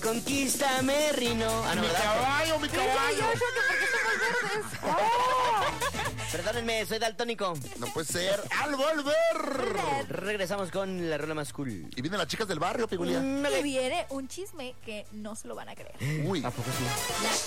Conquístame, Rino. Ah, no, Mi ¿verdad? caballo, mi caballo. ¿Por qué somos verdes? Perdónenme, soy daltónico. No puede ser. ¡Al volver! Regresamos con la rola más cool. Y vienen las chicas del barrio, Pigulia. Y viene un chisme que no se lo van a creer. Uy. ¿A poco sí? La